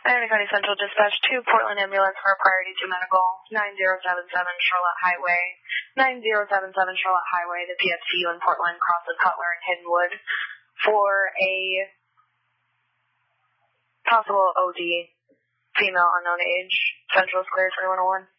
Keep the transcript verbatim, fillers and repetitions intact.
Miami County Central Dispatch to Portland Ambulance for a priority to medical, nine zero seven seven Charlotte Highway, nine zero seven seven Charlotte Highway, the P F C U in Portland crosses Cutler and Hiddenwood for a possible O D, female unknown age. Central is cleared for one oh one.